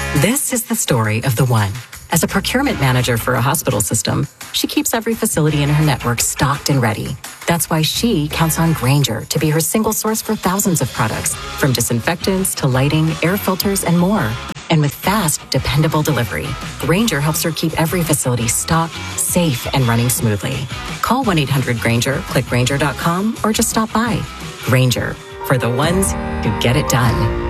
This is the story of the one. As a procurement manager for a hospital system, she keeps every facility in her network stocked and ready. That's why she counts on Grainger to be her single source for thousands of products, from disinfectants to lighting, air filters, and more. And with fast, dependable delivery, Grainger helps her keep every facility stocked, safe, and running smoothly. Call 1-800-GRAINGER, click Grainger.com, or just stop by. Grainger, for the ones who get it done.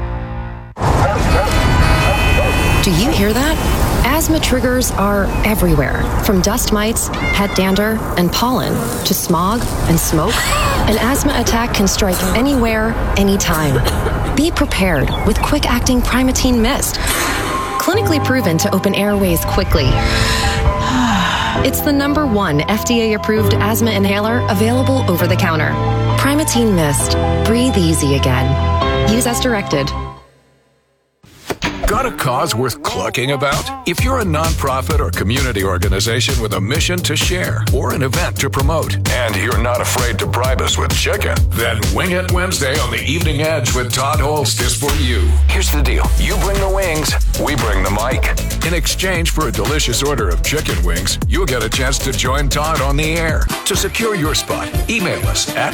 Do you hear that? Asthma triggers are everywhere, from dust mites, head dander, and pollen, to smog and smoke. An asthma attack can strike anywhere, anytime. Be prepared with quick-acting Primatene Mist. Clinically proven to open airways quickly. It's the #1 FDA-approved asthma inhaler available over the counter. Primatene Mist. Breathe easy again. Use as directed. Got a cause worth clucking about? If you're a nonprofit or community organization with a mission to share or an event to promote, and you're not afraid to bribe us with chicken, then Wing It Wednesday on the Evening Edge with Todd Holst is for you. Here's the deal. You bring the wings, we bring the mic. In exchange for a delicious order of chicken wings, you'll get a chance to join Todd on the air. To secure your spot, email us at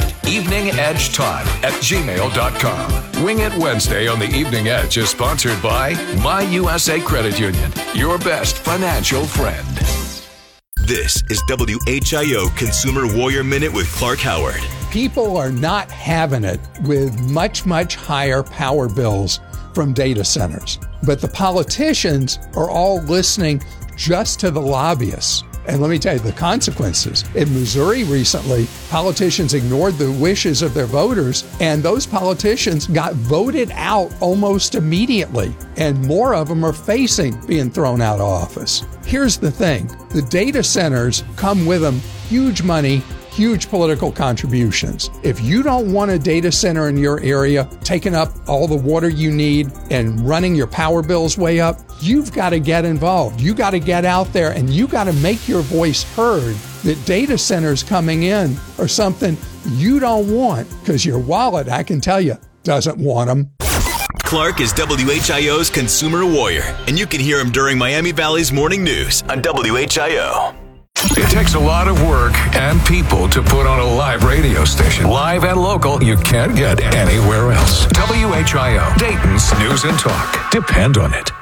eveningedgetodd@gmail.com. Wing It Wednesday on the Evening Edge is sponsored by My USA Credit Union, your best financial friend. This is WHIO Consumer Warrior Minute with Clark Howard. People are not having it with much, much higher power bills from data centers. But the politicians are all listening just to the lobbyists. And let me tell you the consequences. In Missouri recently, politicians ignored the wishes of their voters, and those politicians got voted out almost immediately. And more of them are facing being thrown out of office. Here's the thing. The data centers come with them huge money, huge political contributions. If you don't want a data center in your area taking up all the water you need and running your power bills way up, you've got to get involved. You got to get out there and you got to make your voice heard that data centers coming in are something you don't want, because your wallet, I can tell you, doesn't want them. Clark is WHIO's Consumer Warrior, and you can hear him during Miami Valley's Morning News on WHIO. It takes a lot of work and people to put on a live radio station. Live and local, you can't get anywhere else. WHIO, Dayton's News and Talk. Depend on it.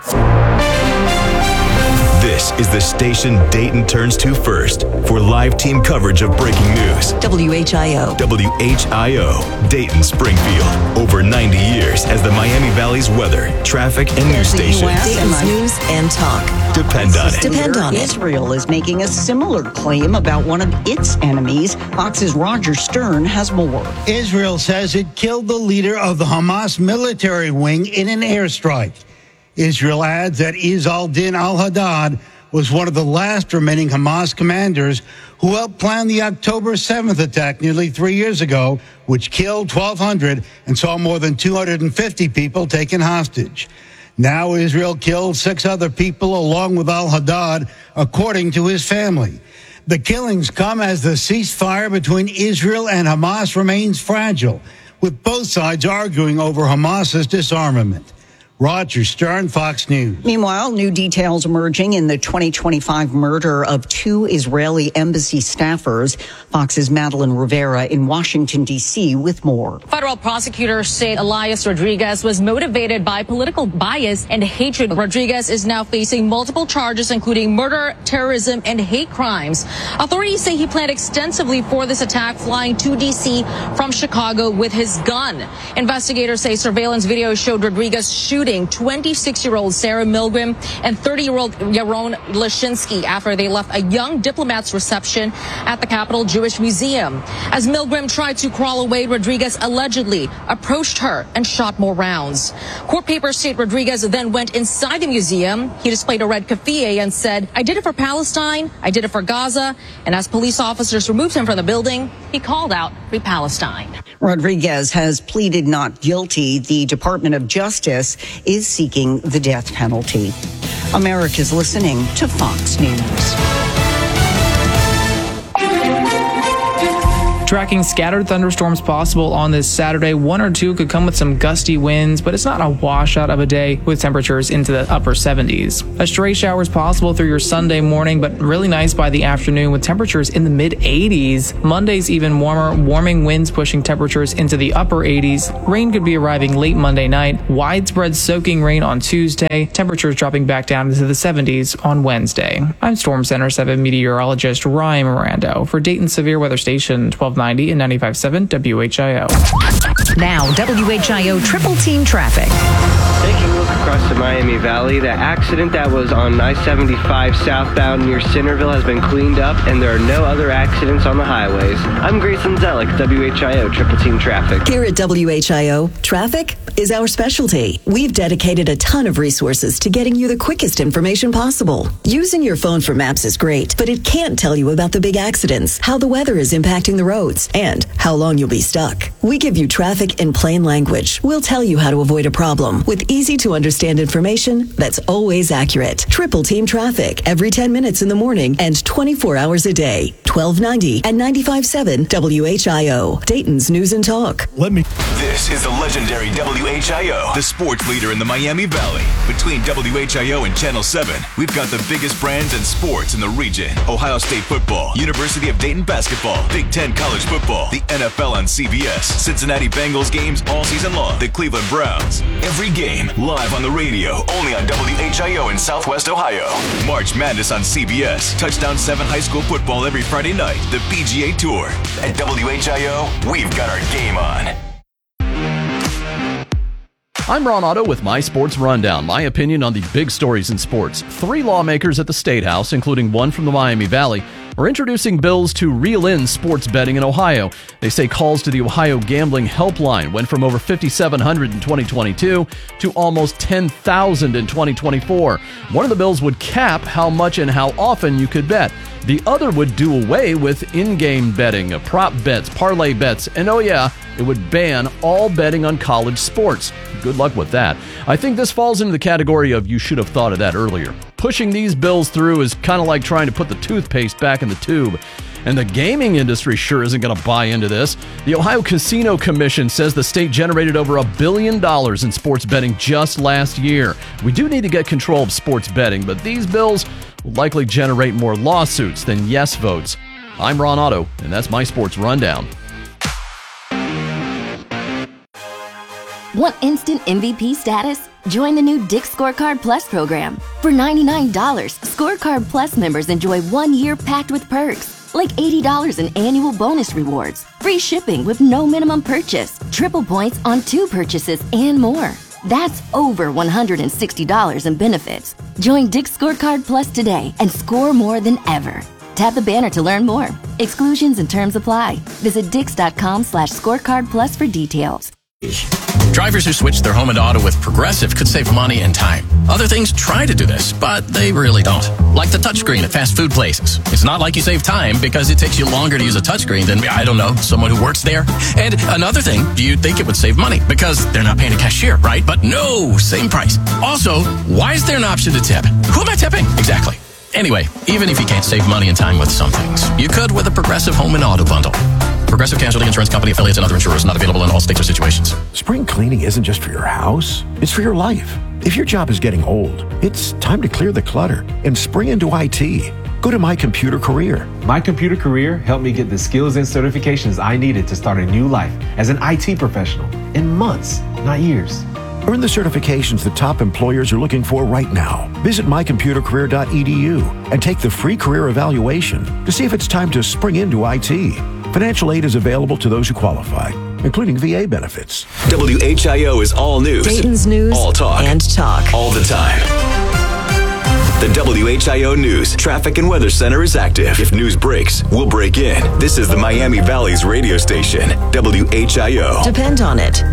This is the station Dayton turns to first for live team coverage of breaking news. WHIO. WHIO, Dayton, Springfield. Over 90 years as the Miami Valley's weather, traffic, and news station. Dayton's News and Talk. Depend on it. Depend on it. Israel is making a similar claim about one of its enemies. Fox's Roger Stern has more. Israel says it killed the leader of the Hamas military wing in an airstrike. Israel adds that Izz-al-Din al-Haddad was one of the last remaining Hamas commanders who helped plan the October 7th attack nearly 3 years ago, which killed 1,200 and saw more than 250 people taken hostage. Now Israel killed 6 other people along with al-Haddad, according to his family. The killings come as the ceasefire between Israel and Hamas remains fragile, with both sides arguing over Hamas's disarmament. Roger Stern, Fox News. Meanwhile, new details emerging in the 2025 murder of 2 Israeli embassy staffers. Fox's Madeline Rivera in Washington, D.C. with more. Federal prosecutors say Elias Rodriguez was motivated by political bias and hatred. Rodriguez is now facing multiple charges, including murder, terrorism, and hate crimes. Authorities say he planned extensively for this attack, flying to D.C. from Chicago with his gun. Investigators say surveillance video showed Rodriguez shooting 26-year-old Sarah Milgram and 30-year-old Yaron Lashinsky after they left a young diplomat's reception at the Capitol Jewish Museum. As Milgram tried to crawl away, Rodriguez allegedly approached her and shot more rounds. Court papers state Rodriguez then went inside the museum. He displayed a red keffiyeh and said, "I did it for Palestine, I did it for Gaza." And as police officers removed him from the building, he called out Free Palestine. Rodriguez has pleaded not guilty. The Department of Justice is seeking the death penalty. America's listening to Fox News. Tracking scattered thunderstorms possible on this Saturday. 1 or 2 could come with some gusty winds, but it's not a washout of a day with temperatures into the upper 70s. A stray shower is possible through your Sunday morning, but really nice by the afternoon with temperatures in the mid-80s. Monday's even warmer, warming winds pushing temperatures into the upper 80s. Rain could be arriving late Monday night. Widespread soaking rain on Tuesday. Temperatures dropping back down into the 70s on Wednesday. I'm Storm Center 7 meteorologist Ryan Mirando for Dayton Severe Weather Station 1290 and 95.7 WHIO. Now, WHIO Triple Team Traffic. Taking a look across the Miami Valley, the accident that was on I-75 southbound near Centerville has been cleaned up, and there are no other accidents on the highways. I'm Grayson Zellick, WHIO Triple Team Traffic. Here at WHIO, traffic is our specialty. We've dedicated a ton of resources to getting you the quickest information possible. Using your phone for maps is great, but it can't tell you about the big accidents, how the weather is impacting the roads, and how long you'll be stuck. We give you traffic in plain language. We'll tell you how to avoid a problem with easy-to-understand information that's always accurate. Triple Team Traffic every 10 minutes in the morning and 24 hours a day. 1290 and 95.7 WHIO. Dayton's News and Talk. This is the legendary WHIO, the sports leader in the Miami Valley. Between WHIO and Channel 7, we've got the biggest brands and sports in the region. Ohio State football, University of Dayton basketball, Big Ten college football, the NFL on CBS, Cincinnati Bengals games all season long, the Cleveland Browns. Every game live on the radio, only on WHIO in Southwest Ohio. March Madness on CBS, Touchdown 7 high school football every Friday night, the PGA Tour. At WHIO, we've got our game on. I'm Ron Otto with My Sports Rundown, my opinion on the big stories in sports. 3 lawmakers at the State House, including one from the Miami Valley, are introducing bills to reel in sports betting in Ohio. They say calls to the Ohio Gambling Helpline went from over 5,700 in 2022 to almost 10,000 in 2024. One of the bills would cap how much and how often you could bet. The other would do away with in-game betting, prop bets, parlay bets, and oh yeah, it would ban all betting on college sports. Good luck with that. I think this falls into the category of you should have thought of that earlier. Pushing these bills through is kind of like trying to put the toothpaste back in the tube. And the gaming industry sure isn't going to buy into this. The Ohio Casino Commission says the state generated over $1 billion in sports betting just last year. We do need to get control of sports betting, but these bills will likely generate more lawsuits than yes votes. I'm Ron Otto, and that's my sports rundown. Want instant MVP status? Join the new Dick's Scorecard Plus program. For $99, Scorecard Plus members enjoy 1 year packed with perks, like $80 in annual bonus rewards, free shipping with no minimum purchase, triple points on 2 purchases, and more. That's over $160 in benefits. Join Dick's Scorecard Plus today and score more than ever. Tap the banner to learn more. Exclusions and terms apply. Visit Dix.com/scorecard plus for details. Drivers who switch their home and auto with Progressive could save money and time. Other things try to do this, but they really don't. Like the touchscreen at fast food places. It's not like you save time because it takes you longer to use a touchscreen than, I don't know, someone who works there. And another thing, you'd think it would save money because they're not paying a cashier, right? But no, same price. Also, why is there an option to tip? Who am I tipping? Exactly. Anyway, even if you can't save money and time with some things, you could with a Progressive home and auto bundle. Progressive Casualty Insurance Company, affiliates, and other insurers. Not available in all states or situations. Spring cleaning isn't just for your house, it's for your life. If your job is getting old, it's time to clear the clutter and spring into IT. Go to My Computer Career. My Computer Career helped me get the skills and certifications I needed to start a new life as an IT professional in months, not years. Earn the certifications that top employers are looking for right now. Visit mycomputercareer.edu and take the free career evaluation to see if it's time to spring into IT. Financial aid is available to those who qualify, including VA benefits. WHIO is all news. Dayton's News all talk. And talk. All the time. The WHIO News Traffic and Weather Center is active. If news breaks, we'll break in. This is the Miami Valley's radio station, WHIO. Depend on it.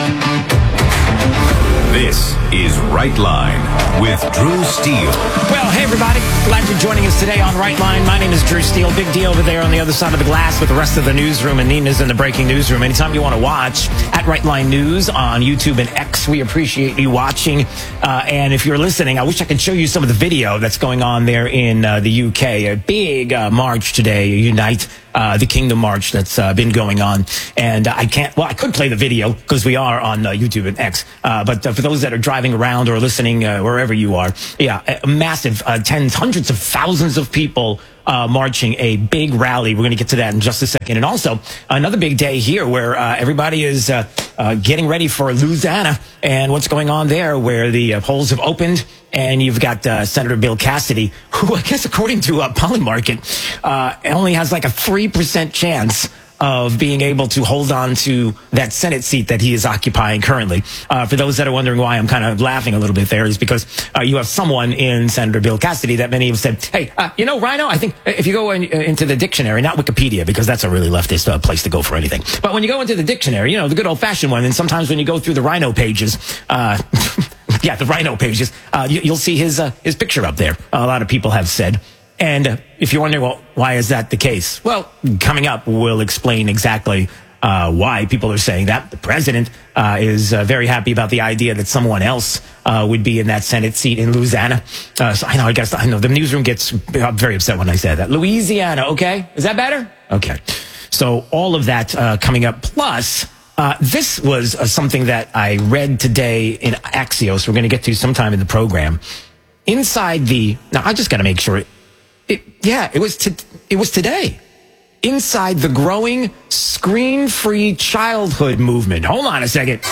This is Right Line with Drew Steele. Well, Hey, everybody. Glad you're joining us today on Right Line. My name is Drew Steele. Big D over there on the other side of the glass with the rest of the newsroom, and Nina's in the breaking newsroom. Anytime you want to watch at Right Line News on YouTube and X, we appreciate you watching. And if you're listening, I wish I could show you some of the video that's going on there in the UK. A big march today, Unite the Kingdom March that's been going on. And I could play the video because we are on YouTube and X. But for those that are driving around or listening wherever you are, massive tens, hundreds of thousands of people marching, a big rally. We're going to get to that in just a second. And also another big day here where everybody is getting ready for Louisiana and what's going on there, where the polls have opened. And you've got Senator Bill Cassidy, who I guess according to Polymarket, only has like a 3% chance of being able to hold on to that Senate seat that he is occupying currently. For those that are wondering why I'm kind of laughing a little bit there, is because you have someone in Senator Bill Cassidy that many have said, hey, Rhino, I think if you go into the dictionary, not Wikipedia, because that's a really leftist place to go for anything. But when you go into the dictionary, the good old-fashioned one, and sometimes when you go through the Rhino pages, the Rhino pages, you'll see his picture up there. A lot of people have said. And if you're wondering, well, why is that the case? Well, coming up, we'll explain exactly why people are saying that. The president is very happy about the idea that someone else would be in that Senate seat in Louisiana. So I know the newsroom gets very upset when I say that. Louisiana, okay? Is that better? Okay. So all of that coming up. Plus, this was something that I read today in Axios. We're going to get to sometime in the program. Inside now I just got to make sure it was today. Inside the growing screen-free childhood movement. Hold on a second.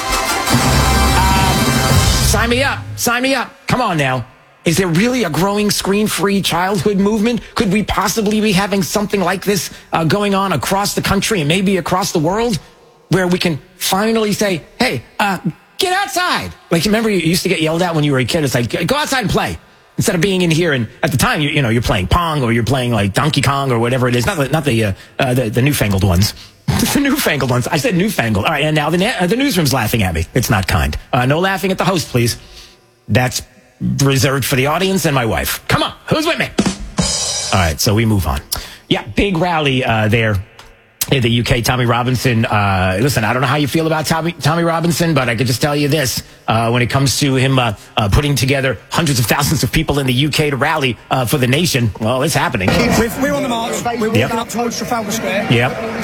Sign me up. Come on now. Is there really a growing screen-free childhood movement? Could we possibly be having something like this going on across the country and maybe across the world, where we can finally say, hey, get outside? Like, remember you used to get yelled at when you were a kid? It's like, go outside and play. Instead of being in here, and at the time, you're playing Pong or you're playing like Donkey Kong or whatever it is. Not the newfangled ones. The newfangled ones. I said newfangled. All right, and now the newsroom's laughing at me. It's not kind. No laughing at the host, please. That's reserved for the audience and my wife. Come on, who's with me? All right, so we move on. Yeah, big rally there in the UK. Tommy Robinson. Listen, I don't know how you feel about Tommy Robinson, but I could just tell you this. When it comes to him putting together hundreds of thousands of people in the UK to rally for the nation, well, it's happening. We're on the march. We're walking up towards Trafalgar Square. Yep. The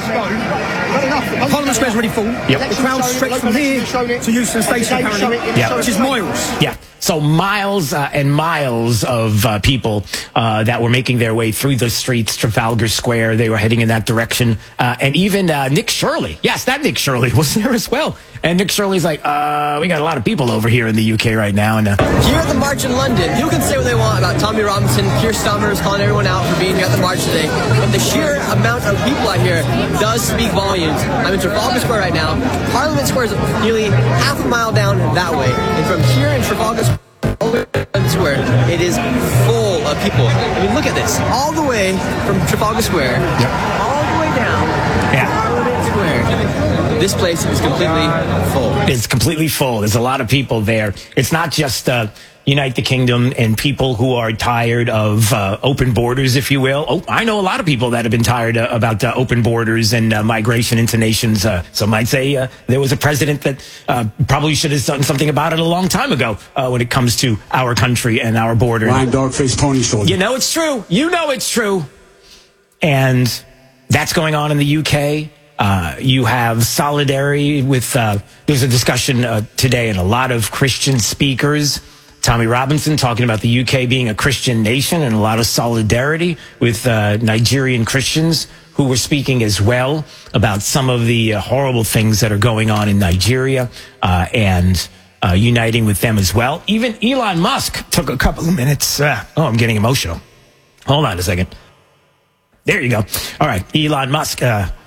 crowd. Parliament Square's already full. Yep. The crowd stretched from here to Euston Station, apparently, which is miles. Yeah. So miles and miles of people that were making their way through the streets, Trafalgar Square. They were heading in that direction. And even Nick Shirley. Yes, that Nick Shirley was there as well. And Nick Shirley's like, we got a lot of people over here in the UK right now. And here at the march in London, people can say what they want about Tommy Robinson. Keir Starmer is calling everyone out for being here at the march today. But the sheer amount of people out here does speak volumes. I'm in Trafalgar Square right now. Parliament Square is nearly half a mile down that way. And from here in Trafalgar Square, it is full of people. I mean, look at this. All the way from Trafalgar Square, all the way down to Parliament Square. This place is completely full. It's completely full. There's a lot of people there. It's not just Unite the Kingdom and people who are tired of open borders, if you will. Oh, I know a lot of people that have been tired about open borders and migration into nations. Some might say there was a president that probably should have done something about it a long time ago when it comes to our country and our border. Ryan Dog-Faced Pony Shoulder. You know it's true. You know it's true. And that's going on in the UK. You have solidarity with, there's a discussion today and a lot of Christian speakers. Tommy Robinson talking about the UK being a Christian nation and a lot of solidarity with Nigerian Christians who were speaking as well about some of the horrible things that are going on in Nigeria and uniting with them as well. Even Elon Musk took a couple of minutes. I'm getting emotional. Hold on a second. There you go. All right, Elon Musk.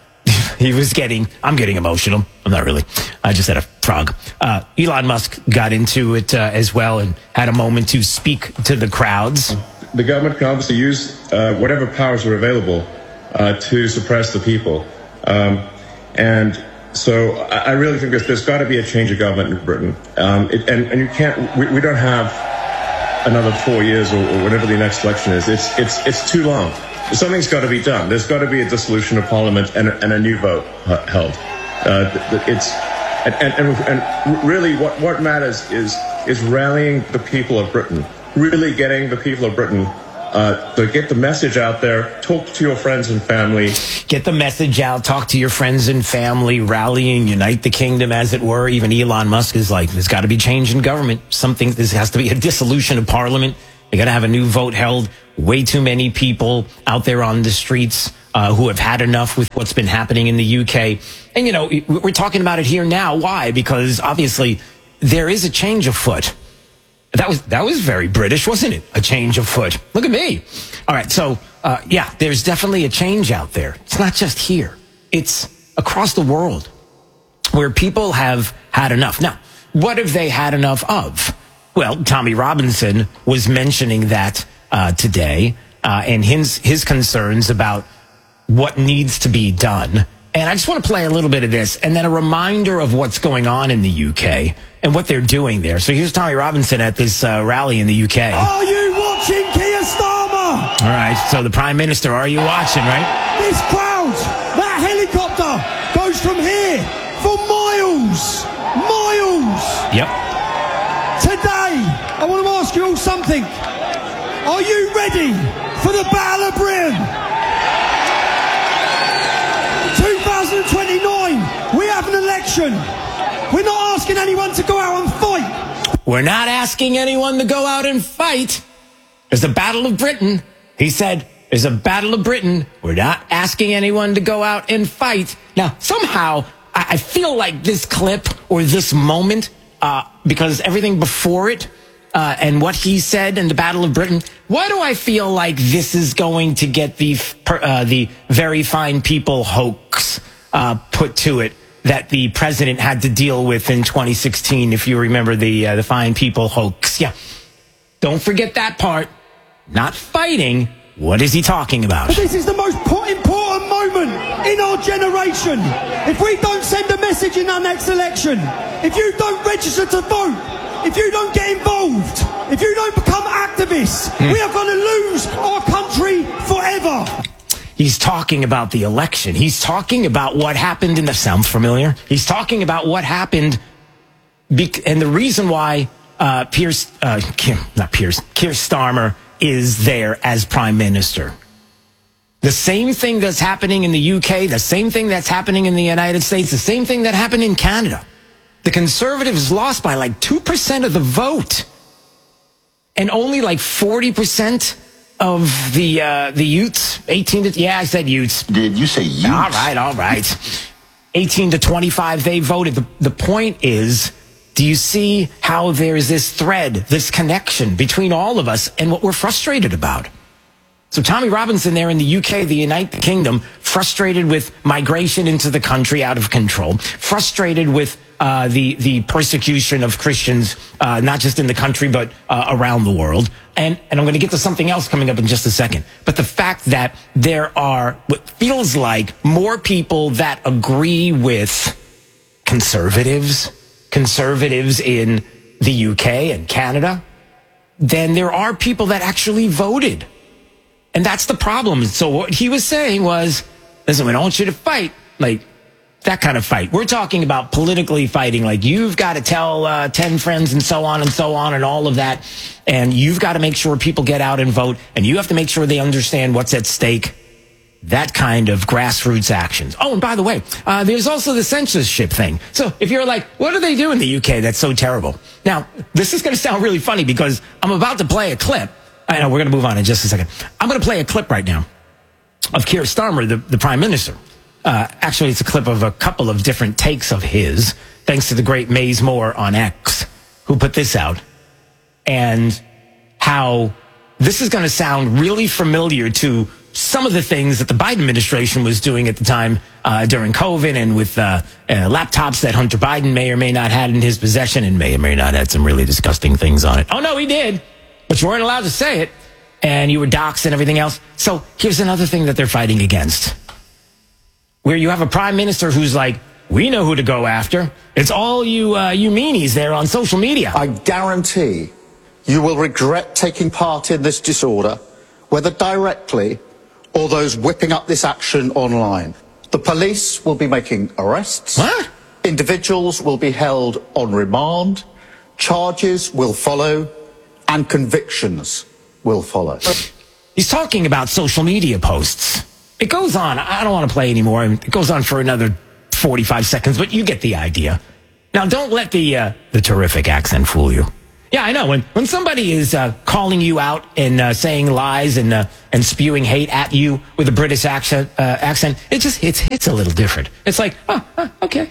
I'm getting emotional. I'm not really. I just had a frog. Elon Musk got into it as well and had a moment to speak to the crowds. The government can obviously use whatever powers are available to suppress the people. And so I really think there's got to be a change of government in Britain. And you can't, we don't have another 4 years or whatever the next election is. It's too long. Something's got to be done. There's got to be a dissolution of Parliament and a new vote held. And really, what matters is rallying the people of Britain, really getting the people of Britain to get the message out there, talk to your friends and family. Get the message out, talk to your friends and family, rallying, unite the kingdom, as it were. Even Elon Musk is like, there's got to be change in government. This has to be a dissolution of Parliament. They got to have a new vote held. Way too many people out there on the streets who have had enough with what's been happening in the UK. And, you know, we're talking about it here now. Why? Because obviously there is a change afoot. That was very British, wasn't it? A change afoot. Look at me. All right. So, yeah, there's definitely a change out there. It's not just here. It's across the world where people have had enough. Now, what have they had enough of? Well, Tommy Robinson was mentioning that today and his concerns about what needs to be done. And I just want to play a little bit of this and then a reminder of what's going on in the UK and what they're doing there. So here's Tommy Robinson at this rally in the UK. Are you watching, Keir Starmer? All right, so the Prime Minister, are you watching, right? This crowd, that helicopter goes from here for miles. Miles. Yep. Today, I want to ask you all something. Are you ready for the Battle of Britain? 2029, we have an election. We're not asking anyone to go out and fight. We're not asking anyone to go out and fight. There's a Battle of Britain. He said, there's a Battle of Britain. We're not asking anyone to go out and fight. Now, somehow, I feel like this clip or this moment, because everything before it, and what he said in the Battle of Britain, why do I feel like this is going to get the very fine people hoax put to it that the president had to deal with in 2016, if you remember the fine people hoax? Yeah. Don't forget that part. Not fighting. What is he talking about? But this is the most important moment in our generation. If we don't send a message in our next election, if you don't register to vote, if you don't get involved, if you don't become activists, we are going to lose our country forever. He's talking about the election. He's talking about what happened in the... Sound familiar? He's talking about what happened and the reason why Keir Starmer is there as Prime Minister. The same thing that's happening in the UK, the same thing that's happening in the United States, the same thing that happened in Canada. The Conservatives lost by like 2% of the vote. And only like 40% of the youths, 18 to... Yeah, I said youths. Did you say youths? All right. 18 to 25, they voted. The point is, do you see how there's this thread, this connection between all of us and what we're frustrated about? So Tommy Robinson there in the UK, the United Kingdom, frustrated with migration into the country out of control, frustrated with the persecution of Christians, not just in the country, but around the world. And I'm going to get to something else coming up in just a second. But the fact that there are what feels like more people that agree with conservatives in the UK and Canada, than there are people that actually voted. And that's the problem. So what he was saying was, listen, we don't want you to fight like that kind of fight. We're talking about politically fighting, like you've got to tell 10 friends and so on and all of that. And you've got to make sure people get out and vote. And you have to make sure they understand what's at stake. That kind of grassroots actions. Oh, and by the way, there's also the censorship thing. So if you're like, what do they do in the UK that's so terrible? Now, this is going to sound really funny because I'm about to play a clip. I know, we're going to move on in just a second. I'm going to play a clip right now of Keir Starmer, the Prime Minister. Actually, it's a clip of a couple of different takes of his, thanks to the great Maze Moore on X, who put this out. And how this is going to sound really familiar to some of the things that the Biden administration was doing at the time during COVID and with laptops that Hunter Biden may or may not had in his possession and may or may not had some really disgusting things on it. Oh, no, he did. But you weren't allowed to say it, and you were doxxed and everything else. So here's another thing that they're fighting against, where you have a prime minister who's like, we know who to go after. It's all you meanies there on social media. I guarantee you will regret taking part in this disorder, whether directly or those whipping up this action online. The police will be making arrests. What? Individuals will be held on remand. Charges will follow, and convictions will follow. He's talking about social media posts. It goes on. I don't want to play anymore. It goes on for another 45 seconds, but you get the idea. Now, don't let the terrific accent fool you. Yeah, I know. When somebody is calling you out and saying lies and spewing hate at you with a British accent, it just hits a little different. It's like, okay.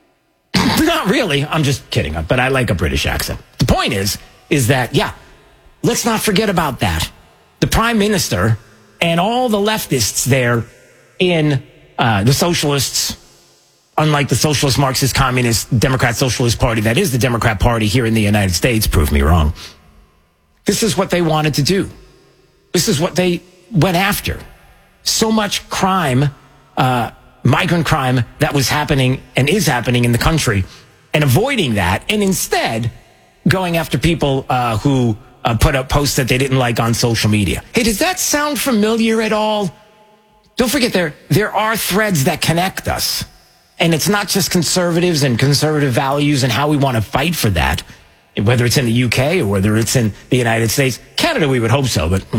Not really. I'm just kidding. But I like a British accent. The point is that, yeah, let's not forget about that. The Prime Minister and all the leftists there in the socialists, unlike the Socialist, Marxist, Communist, Democrat, Socialist Party, that is the Democrat Party here in the United States, prove me wrong. This is what they wanted to do. This is what they went after. So much crime, migrant crime that was happening and is happening in the country, and avoiding that, and instead going after people who put up posts that they didn't like on social media. Hey, does that sound familiar at all? Don't forget, there are threads that connect us. And it's not just conservatives and conservative values and how we want to fight for that, whether it's in the UK or whether it's in the United States. Canada, we would hope so, but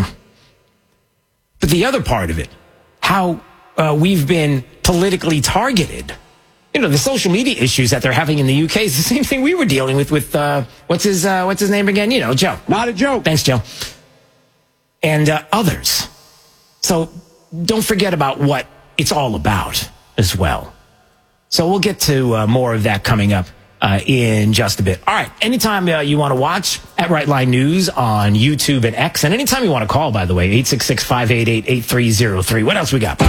the other part of it, how we've been politically targeted. You know, the social media issues that they're having in the UK is the same thing we were dealing with what's his name again? You know, Joe. Not a joke. Thanks, Joe. And others. So don't forget about what it's all about as well. So we'll get to more of that coming up in just a bit. All right. Anytime you want to watch at Right Line News on YouTube and X, and anytime you want to call, by the way, 866-588-8303. What else we got?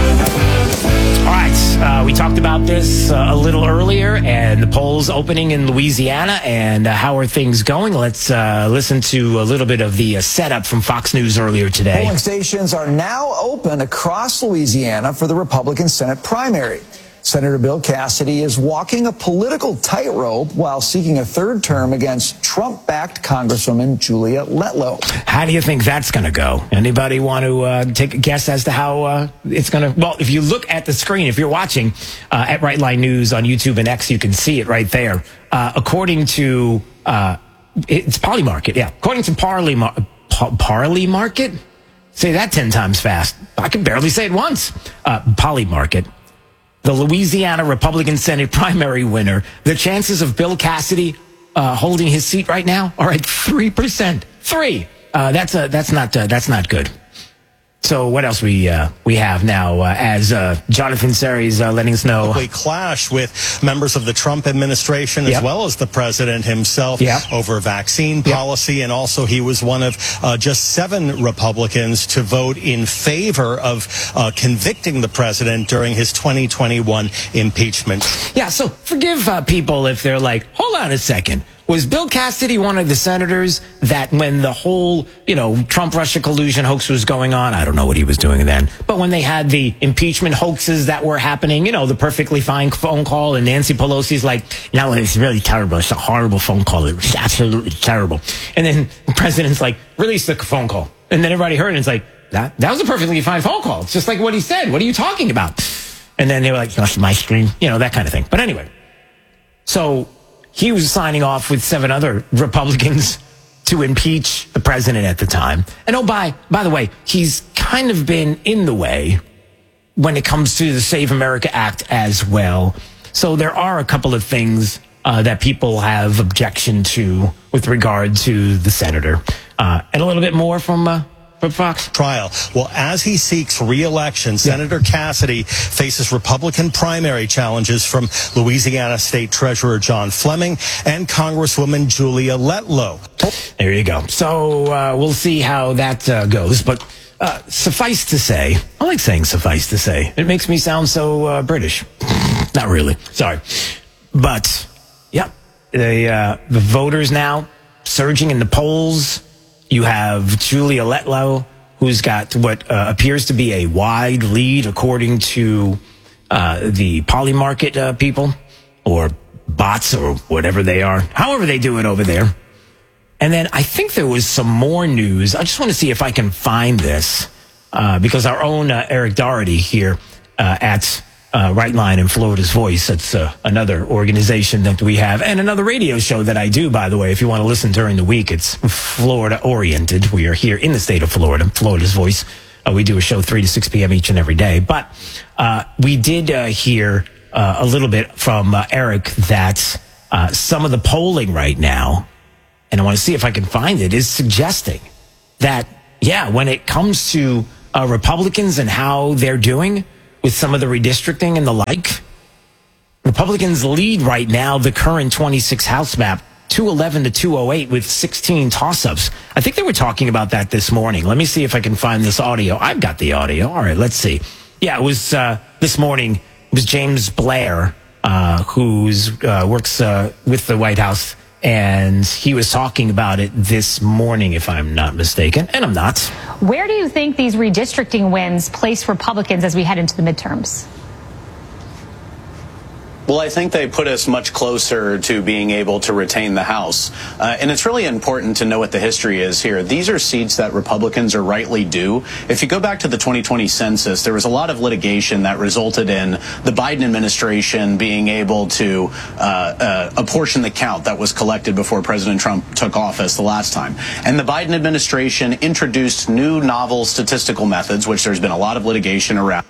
All right. We talked about this a little earlier, and the polls opening in Louisiana, and how are things going? Let's listen to a little bit of the setup from Fox News earlier today. Polling stations are now open across Louisiana for the Republican Senate primary. Senator Bill Cassidy is walking a political tightrope while seeking a third term against Trump-backed Congresswoman Julia Letlow. How do you think that's going to go? Anybody want to take a guess as to how it's going to? Well, if you look at the screen, if you're watching at Right Line News on YouTube and X, you can see it right there. According to it's Parley Market, yeah. According to Parley Market, say that 10 times fast. I can barely say it once. Parley Market. The Louisiana Republican Senate primary winner, the chances of Bill Cassidy holding his seat right now are at 3%. 3. That's not good. So what else we have now as Jonathan Seri's letting us know. We clash with members of the Trump administration as well as the president himself over vaccine policy. And also he was one of just 7 Republicans to vote in favor of convicting the president during his 2021 impeachment. Yeah, so forgive people if they're like, hold on a second. Was Bill Cassidy one of the senators that when the whole, Trump-Russia collusion hoax was going on, I don't know what he was doing then, but when they had the impeachment hoaxes that were happening, the perfectly fine phone call, and Nancy Pelosi's like, no, it's really terrible. It's a horrible phone call. It was absolutely terrible. And then the president's like, release the phone call. And then everybody heard it and it's like, that was a perfectly fine phone call. It's just like what he said. What are you talking about? And then they were like, that's my screen, that kind of thing. But anyway, so he was signing off with 7 other Republicans to impeach the president at the time. And by the way, he's kind of been in the way when it comes to the Save America Act as well. So there are a couple of things that people have objection to with regard to the senator. And a little bit more from Fox. Trial. Well, as he seeks re-election, Senator Cassidy faces Republican primary challenges from Louisiana State Treasurer John Fleming and Congresswoman Julia Letlow. There you go. So we'll see how that goes. But suffice to say, I like saying suffice to say. It makes me sound so British. Not really. Sorry. But, yeah, the voters now surging in the polls. You have Julia Letlow, who's got what appears to be a wide lead, according to the Parley Market people, or bots, or whatever they are, however they do it over there. And then I think there was some more news. I just want to see if I can find this because our own Eric Doherty here at Right Line and Florida's Voice, that's another organization that we have, and another radio show that I do, by the way. If you want to listen during the week, it's Florida-oriented. We are here in the state of Florida, Florida's Voice. We do a show 3 to 6 p.m. each and every day. But we did hear a little bit from Eric that some of the polling right now, and I want to see if I can find it, is suggesting that, yeah, when it comes to Republicans and how they're doing with some of the redistricting and the like, Republicans lead right now the current 26 House map 211 to 208 with 16 toss-ups. I think they were talking about that this morning. Let me see if I can find this audio. I've got the audio. All right, let's see. Yeah, it was this morning. It was James Blair, who works with the White House, and he was talking about it this morning, if I'm not mistaken, and I'm not. Where do you think these redistricting wins place Republicans as we head into the midterms? Well, I think they put us much closer to being able to retain the House. And it's really important to know what the history is here. These are seats that Republicans are rightly due. If you go back to the 2020 census, there was a lot of litigation that resulted in the Biden administration being able to apportion the count that was collected before President Trump took office the last time. And the Biden administration introduced new novel statistical methods, which there's been a lot of litigation around.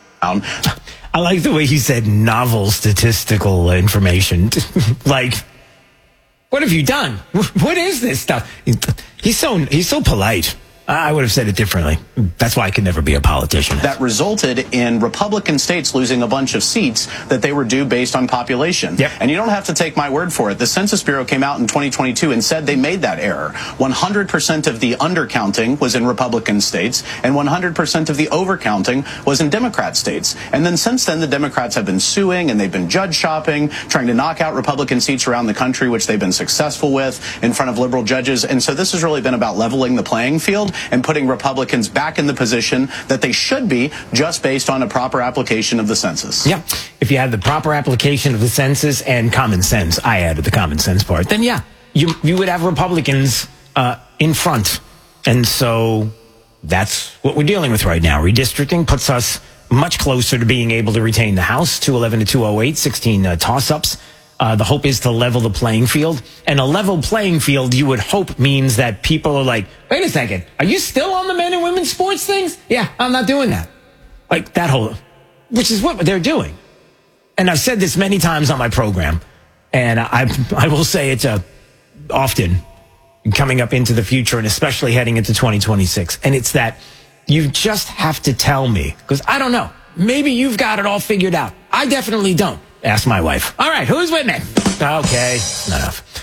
I like the way he said novel statistical information. Like, what have you done? What is this stuff? He's so polite. I would have said it differently. That's why I could never be a politician. That resulted in Republican states losing a bunch of seats that they were due based on population. Yep. And you don't have to take my word for it. The Census Bureau came out in 2022 and said they made that error. 100% of the undercounting was in Republican states, and 100% of the overcounting was in Democrat states. And then since then, the Democrats have been suing, and they've been judge shopping, trying to knock out Republican seats around the country, which they've been successful with in front of liberal judges. And so this has really been about leveling the playing field and putting Republicans back in the position that they should be, just based on a proper application of the census. Yeah. If you had the proper application of the census and common sense, I added the common sense part, then yeah, you would have Republicans in front. And so that's what we're dealing with right now. Redistricting puts us much closer to being able to retain the House, 211 to 208, 16 toss-ups. The hope is to level the playing field. And a level playing field, you would hope, means that people are like, wait a second, are you still on the men and women's sports things? Yeah, I'm not doing that. Like that whole, which is what they're doing. And I've said this many times on my program, and I will say it often coming up into the future, and especially heading into 2026. And it's that you just have to tell me, because I don't know, maybe you've got it all figured out. I definitely don't. Ask my wife. All right, who's with me? Okay, enough.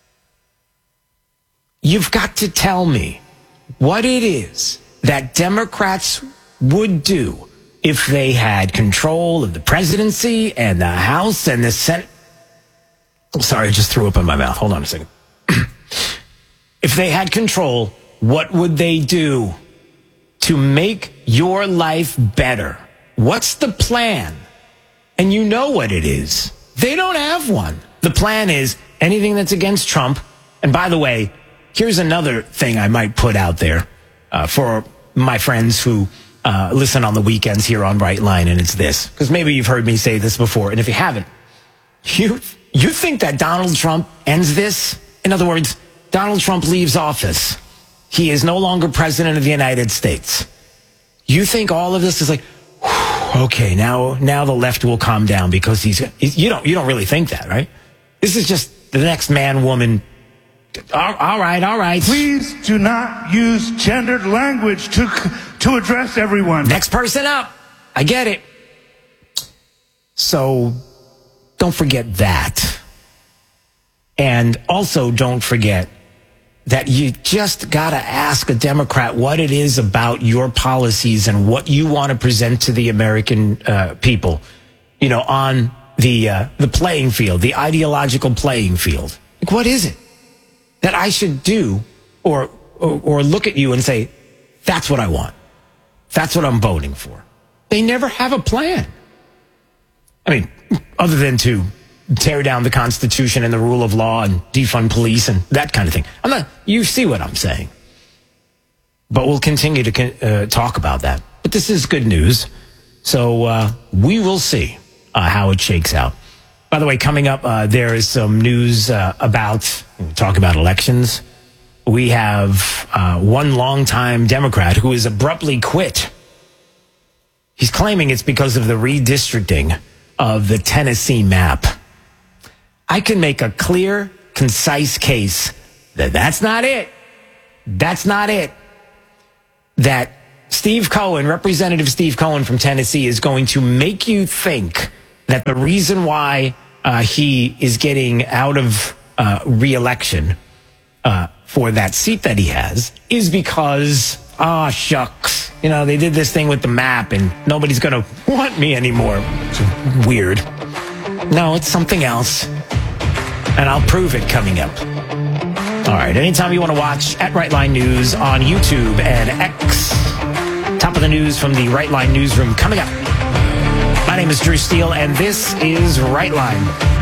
You've got to tell me what it is that Democrats would do if they had control of the presidency and the House and the Senate. I'm sorry, I just threw up in my mouth. Hold on a second. If they had control, what would they do to make your life better? What's the plan? And you know what it is. They don't have one. The plan is anything that's against Trump. And by the way, here's another thing I might put out there for my friends who listen on the weekends here on Right Line, and it's this. Because maybe you've heard me say this before, and if you haven't, you think that Donald Trump ends this? In other words, Donald Trump leaves office. He is no longer president of the United States. You think all of this is like, okay, now the left will calm down because you don't really think that, right? This is just the next man, woman. All right. Please do not use gendered language to address everyone. Next person up. I get it. So don't forget that. And also don't forget that you just got to ask a Democrat what it is about your policies and what you want to present to the American people, on the playing field, the ideological playing field. Like, what is it that I should do or look at you and say, that's what I want. That's what I'm voting for. They never have a plan. I mean, other than to tear down the Constitution and the rule of law and defund police and that kind of thing. You see what I'm saying. But we'll continue to talk about that. But this is good news. So we will see how it shakes out. By the way, coming up, there is some news talk about elections. We have one longtime Democrat who has abruptly quit. He's claiming it's because of the redistricting of the Tennessee map. I can make a clear, concise case that that's not it. That's not it. That Steve Cohen, Representative Steve Cohen from Tennessee, is going to make you think that the reason why he is getting out of re-election for that seat that he has is because, shucks, they did this thing with the map and nobody's going to want me anymore. It's weird. No, it's something else. And I'll prove it coming up. All right, anytime you want to watch at Right Line News on YouTube and X. Top of the news from the Right Line newsroom coming up. My name is Drew Steele, and this is Right Line.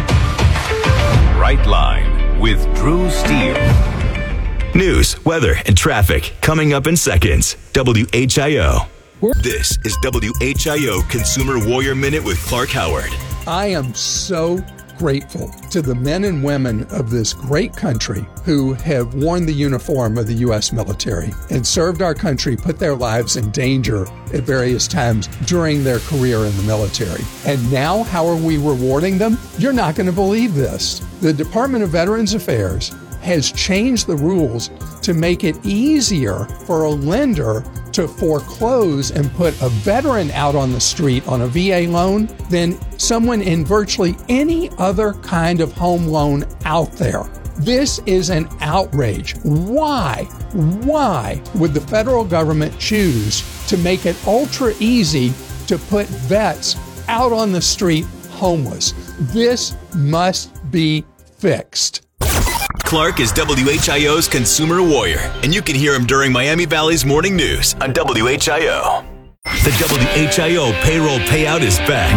Right Line with Drew Steele. News, weather, and traffic coming up in seconds. WHIO. This is WHIO Consumer Warrior Minute with Clark Howard. I am so grateful to the men and women of this great country who have worn the uniform of the U.S. military and served our country, put their lives in danger at various times during their career in the military. And now, how are we rewarding them? You're not going to believe this. The Department of Veterans Affairs has changed the rules to make it easier for a lender to foreclose and put a veteran out on the street on a VA loan than someone in virtually any other kind of home loan out there. This is an outrage. Why would the federal government choose to make it ultra easy to put vets out on the street homeless? This must be fixed. Clark is WHIO's consumer warrior, and you can hear him during Miami Valley's morning news on WHIO. The WHIO payroll payout is back.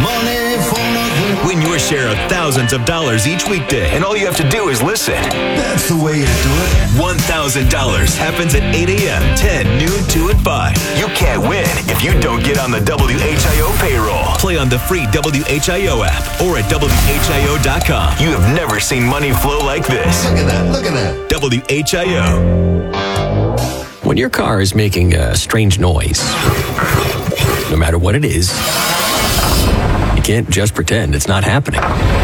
Win your share of thousands of dollars each weekday, and all you have to do is listen. That's the way to do it. $1,000 happens at 8 a.m., 10, noon, 2, and 5. You can't win if you don't get on the WHIO payroll. Play on the free WHIO app or at WHIO.com. You have never seen money flow like this. Look at that. WHIO. When your car is making a strange noise, no matter what it is, you can't just pretend it's not happening.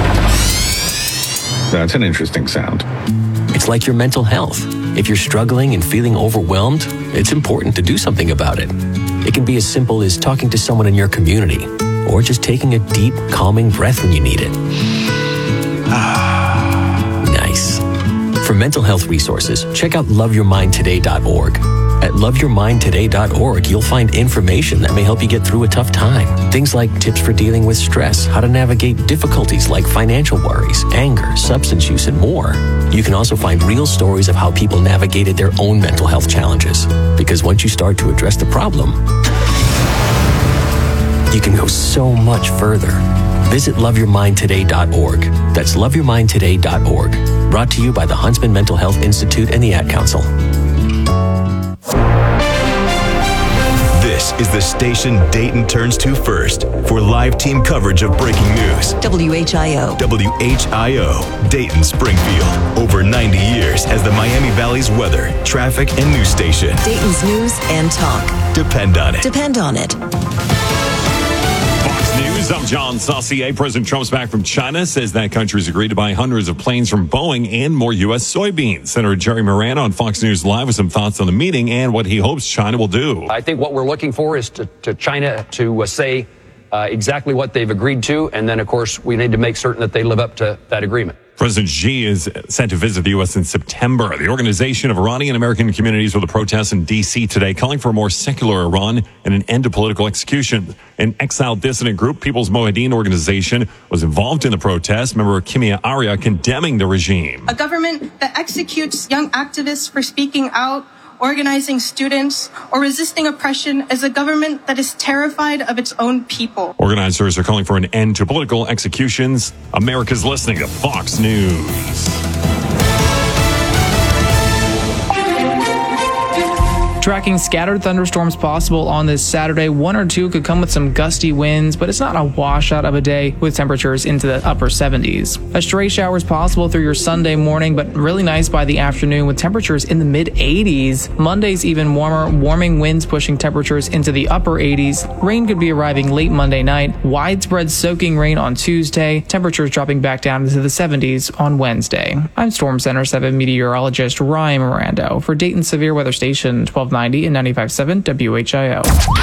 That's an interesting sound. It's like your mental health. If you're struggling and feeling overwhelmed, it's important to do something about it. It can be as simple as talking to someone in your community, or just taking a deep, calming breath when you need it. Nice. For mental health resources, check out loveyourmindtoday.org. At loveyourmindtoday.org, you'll find information that may help you get through a tough time. Things like tips for dealing with stress, how to navigate difficulties like financial worries, anger, substance use, and more. You can also find real stories of how people navigated their own mental health challenges. Because once you start to address the problem, you can go so much further. Visit loveyourmindtoday.org. That's loveyourmindtoday.org. Brought to you by the Huntsman Mental Health Institute and the Ad Council. This is the station Dayton turns to first for live team coverage of breaking news. WHIO. WHIO, Dayton, Springfield. Over 90 years as the Miami Valley's weather, traffic, and news station. Dayton's news and talk. Depend on it. Depend on it. News. I'm John Saucier. President Trump's back from China, says that country's agreed to buy hundreds of planes from Boeing and more U.S. soybeans. Senator Jerry Moran on Fox News Live with some thoughts on the meeting and what he hopes China will do. I think what we're looking for is to China to say exactly what they've agreed to. And then, of course, we need to make certain that they live up to that agreement. President Xi is set to visit the U.S. in September. The Organization of Iranian American Communities with a protest in D.C. today calling for a more secular Iran and an end to political execution. An exiled dissident group, People's Mojahedin Organization, was involved in the protest. Member Kimia Arya condemning the regime. A government that executes young activists for speaking out organizing students, or resisting oppression is a government that is terrified of its own people. Organizers are calling for an end to political executions. America's listening to Fox News. Tracking scattered thunderstorms possible on this Saturday. 1 or 2 could come with some gusty winds, but it's not a washout of a day with temperatures into the upper 70s. A stray shower is possible through your Sunday morning, but really nice by the afternoon with temperatures in the mid 80s. Monday's even warmer, warming winds pushing temperatures into the upper 80s. Rain could be arriving late Monday night. Widespread soaking rain on Tuesday. Temperatures dropping back down into the 70s on Wednesday. I'm Storm Center 7 meteorologist Ryan Mirando for Dayton Severe Weather Station 1290 and 95.7 WHIO.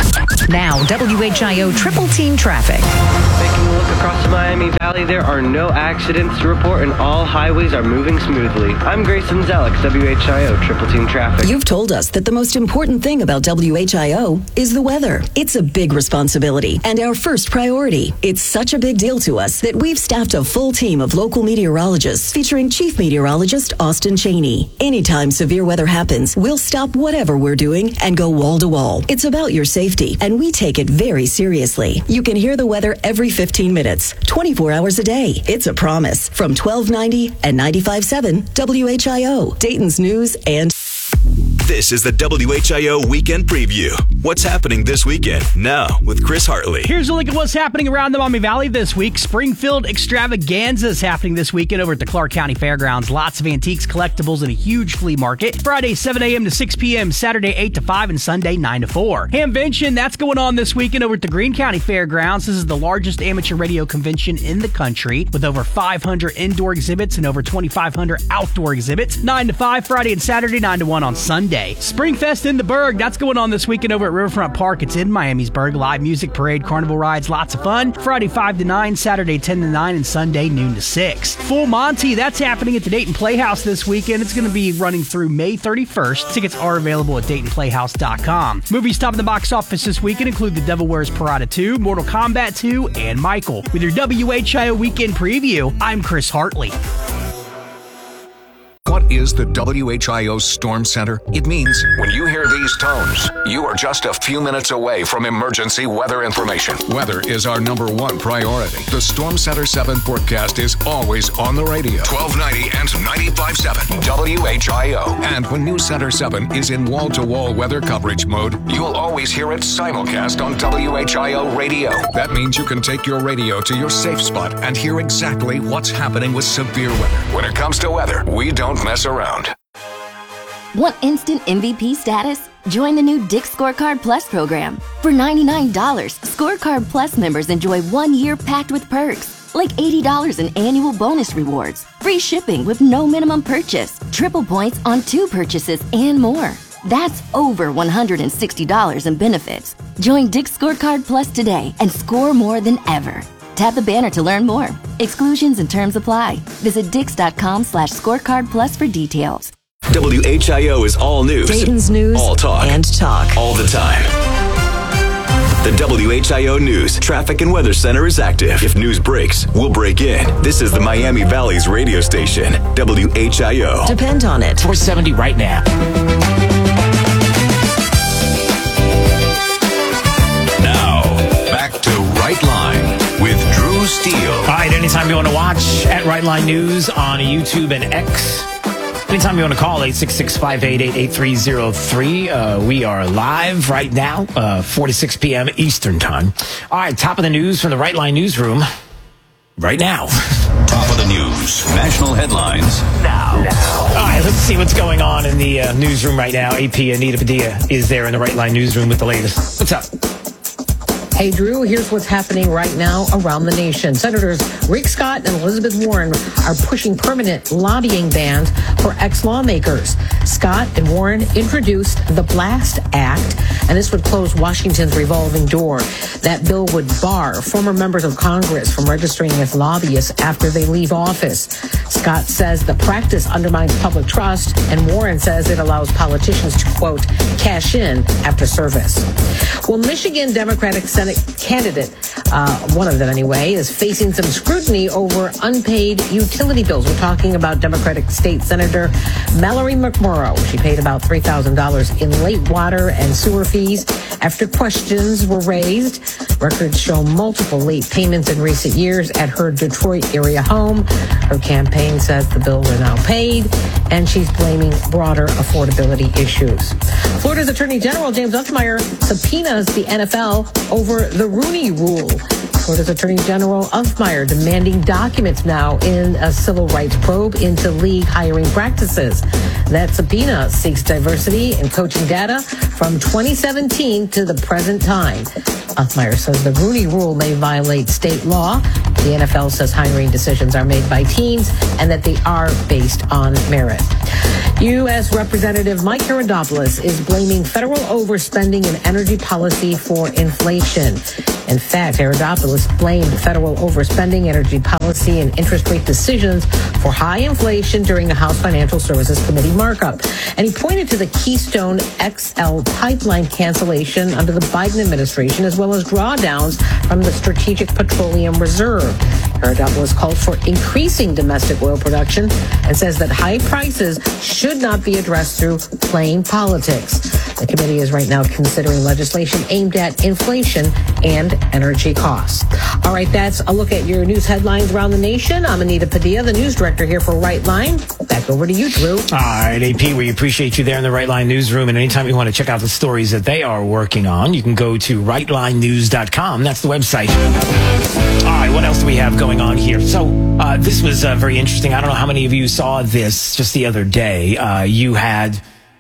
Now, WHIO Triple Team Traffic. Taking a look across the Miami Valley, there are no accidents to report and all highways are moving smoothly. I'm Grayson Zellick, WHIO Triple Team Traffic. You've told us that the most important thing about WHIO is the weather. It's a big responsibility and our first priority. It's such a big deal to us that we've staffed a full team of local meteorologists featuring Chief Meteorologist Austin Cheney. Anytime severe weather happens, we'll stop whatever we're doing and go wall to wall. It's about your safety, and we take it very seriously. You can hear the weather every 15 minutes, 24 hours a day. It's a promise from 1290 and 95.7 WHIO, Dayton's News and... This is the WHIO Weekend Preview. What's happening this weekend? Now, with Chris Hartley. Here's a look at what's happening around the Miami Valley this week. Springfield Extravaganza is happening this weekend over at the Clark County Fairgrounds. Lots of antiques, collectibles, and a huge flea market. Friday, 7 a.m. to 6 p.m., Saturday, 8 to 5, and Sunday, 9 to 4. Hamvention, that's going on this weekend over at the Greene County Fairgrounds. This is the largest amateur radio convention in the country with over 500 indoor exhibits and over 2,500 outdoor exhibits. 9 to 5 Friday and Saturday, 9 to 1 on Sunday. Springfest in the Berg, that's going on this weekend over at Riverfront Park. It's in Miamisburg. Live music, parade, carnival rides, lots of fun. Friday 5 to 9, Saturday 10 to 9, and Sunday noon to 6. Full Monty, that's happening at the Dayton Playhouse this weekend. It's going to be running through May 31st. Tickets are available at DaytonPlayhouse.com. Movies top in the box office this weekend include The Devil Wears Prada 2, Mortal Kombat 2, and Michael. With your WHIO Weekend Preview, I'm Chris Hartley. What is the WHIO Storm Center? It means when you hear these tones, you are just a few minutes away from emergency weather information. Weather is our #1 priority. The Storm Center 7 forecast is always on the radio. 1290 and 95.7 WHIO. And when News Center 7 is in wall-to-wall weather coverage mode, you'll always hear it simulcast on WHIO radio. That means you can take your radio to your safe spot and hear exactly what's happening with severe weather. When it comes to weather, we don't mess around. Want instant MVP status? Join the new Dick's Scorecard Plus program. For $99, Scorecard Plus members enjoy 1 year packed with perks, like $80 in annual bonus rewards, free shipping with no minimum purchase, triple points on 2 purchases, and more. That's over $160 in benefits. Join Dick's Scorecard Plus today and score more than ever. Tap the banner to learn more. Exclusions and terms apply. Visit Dix.com/scorecard plus for details. WHIO is all news. Dayton's News all talk. And talk. All the time. The WHIO News Traffic and Weather Center is active. If news breaks, we'll break in. This is the Miami Valley's radio station, WHIO. Depend on it. 470 right now. Now, back to Right Line with Drew Steele. All right, anytime you want to watch at Right Line News on YouTube and X. Anytime you want to call, 866-588-8303. We are live right now, 4-6 p.m. Eastern Time. All right, top of the news from the Right Line Newsroom right now. Top of the news, national headlines now. All right, let's see what's going on in the newsroom right now. AP Anita Padilla is there in the Right Line Newsroom with the latest. What's up? Hey, Drew, here's what's happening right now around the nation. Senators Rick Scott and Elizabeth Warren are pushing permanent lobbying bans for ex-lawmakers. Scott and Warren introduced the BLAST Act, and this would close Washington's revolving door. That bill would bar former members of Congress from registering as lobbyists after they leave office. Scott says the practice undermines public trust, and Warren says it allows politicians to, quote, cash in after service. Well, Michigan Democratic Senate candidate, one of them anyway, is facing some scrutiny over unpaid utility bills. We're talking about Democratic State Senator Mallory McMorrow. tomorrow. She paid about $3,000 in late water and sewer fees after questions were raised. Records show multiple late payments in recent years at her Detroit area home. Her campaign says the bills are now paid, and she's blaming broader affordability issues. Florida's Attorney General James Uffmeyer subpoenas the NFL over the Rooney Rule. Florida's Attorney General Uffmeyer demanding documents now in a civil rights probe into league hiring practices. That subpoena seeks diversity and coaching data from 2017 to the present time. Uffmeyer says the Rooney Rule may violate state law. The NFL says hiring decisions are made by teams and that they are based on merit. U.S. Representative Mike Herodopoulos is blaming federal overspending in energy policy for inflation. In fact, Herodopoulos blamed federal overspending, energy policy, and interest rate decisions for high inflation during the House Financial Services Committee markup. And he pointed to the Keystone XL pipeline cancellation under the Biden administration, as well as drawdowns from the Strategic Petroleum Reserve. Herodopoulos called for increasing domestic oil production and says that high prices should not be addressed through playing politics. The committee is right now considering legislation aimed at inflation and energy costs. All right, that's a look at your news headlines around the nation. I'm Anita Padilla, the news director here for Right Line. Back over to you, Drew. All right, AP, we appreciate you there in the Right Line newsroom. And anytime you want to check out the stories that they are working on, you can go to rightlinenews.com. That's the website. All right, what else do we have going on here? So this was very interesting. I don't know how many of you saw this just the other day. You had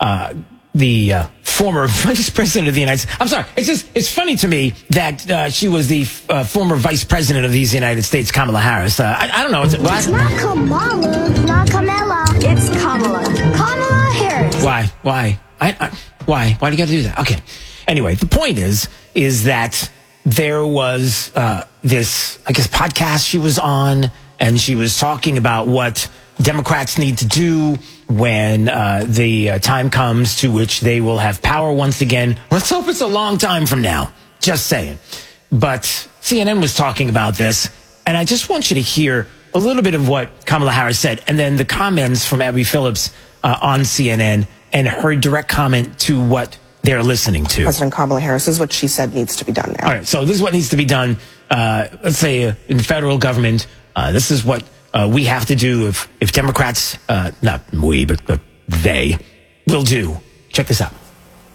the former vice president of the United States. I'm sorry. It's funny to me that she was the former vice president of the United States, Kamala Harris. I don't know. It's not Kamala. It's not Kamala. It's Kamala. Kamala Harris. Why? Why? Why do you got to do that? Okay. Anyway, the point is that there was this, I guess, podcast she was on, and she was talking about what Democrats need to do when the time comes to which they will have power once again. Let's hope it's a long time from now. Just saying. But CNN was talking about this, and I just want you to hear a little bit of what Kamala Harris said, and then the comments from Abby Phillips on CNN, and her direct comment to what they're listening to. President Kamala Harris, this is what she said needs to be done now. All right, so this is what needs to be done, let's say, in federal government. This is what we have to do if Democrats, not we, but they, will do. Check this out.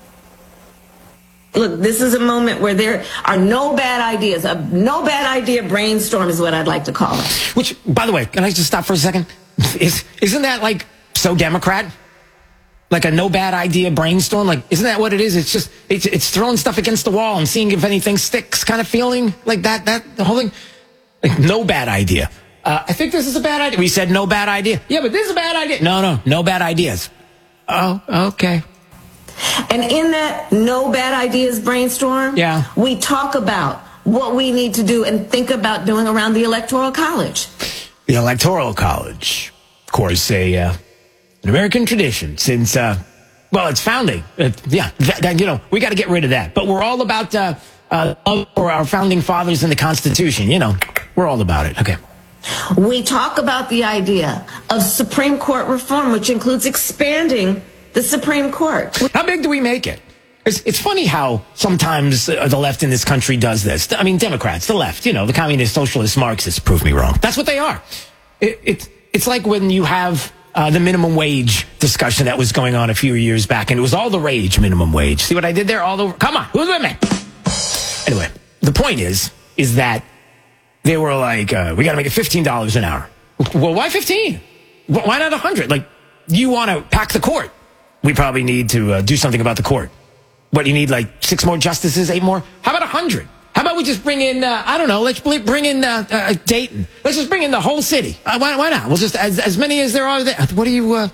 Look, this is a moment where there are no bad ideas. A no bad idea brainstorm is what I'd like to call it. Which, by the way, can I just stop for a second? Isn't that like so Democrat? Like a no bad idea brainstorm? Like, isn't that what it is? It's just, it's throwing stuff against the wall and seeing if anything sticks kind of feeling like that the whole thing. Like, no bad idea. I think this is a bad idea. We said no bad idea. Yeah, but this is a bad idea. No bad ideas. Oh, okay. And in that no bad ideas brainstorm, we talk about what we need to do and think about doing around the Electoral College. The Electoral College, of course, an American tradition since, its founding. We got to get rid of that. But we're all about love for our founding fathers and the Constitution. We're all about it. Okay. We talk about the idea of Supreme Court reform, which includes expanding the Supreme Court. How big do we make it? It's funny how sometimes the left in this country does this. I mean, Democrats, the left, the communist, socialist, Marxists prove me wrong. That's what they are. It's like when you have the minimum wage discussion that was going on a few years back, and it was all the rage, minimum wage. See what I did there? Come on, who's with me? Anyway, the point is that they were like, we got to make it $15 an hour. Well, why 15? Why not 100? Like, you want to pack the court. We probably need to do something about the court. What, you need like 6 more justices, 8 more? How about 100? How about we just bring in, let's bring in Dayton. Let's just bring in the whole city. Why not? We'll just, as many as there are there. What are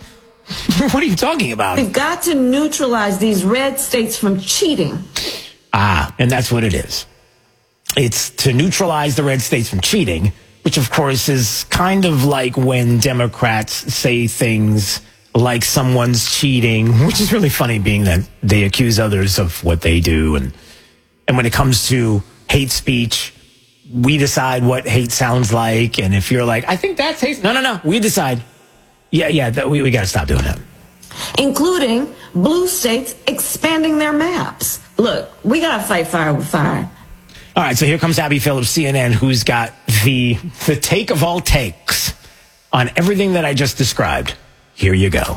you talking about? We've got to neutralize these red states from cheating. And that's what it is. It's to neutralize the red states from cheating, which of course is kind of like when Democrats say things like someone's cheating, which is really funny being that they accuse others of what they do. And when it comes to hate speech, we decide what hate sounds like. And if you're like, I think that's hate. No. We decide. Yeah, we got to stop doing that. including blue states expanding their maps. Look, we got to fight fire with fire. All right, so here comes Abby Phillips, CNN, who's got the take of all takes on everything that I just described. Here you go.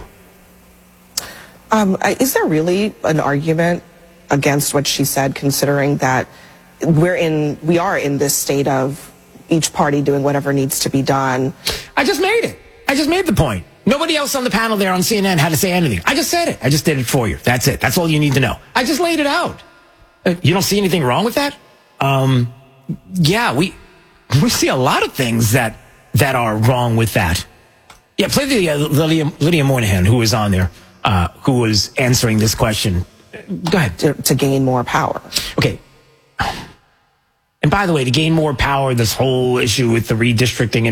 Is there really an argument against what she said, considering that we are in this state of each party doing whatever needs to be done? I just made it. I just made the point. Nobody else on the panel there on CNN had to say anything. I just said it. I just did it for you. That's it. That's all you need to know. I just laid it out. You don't see anything wrong with that? Yeah, we see a lot of things that are wrong with that. Yeah, play the Lydia Moynihan, who was on there, who was answering this question. Go ahead. To gain more power. Okay. And by the way, to gain more power, this whole issue with the redistricting and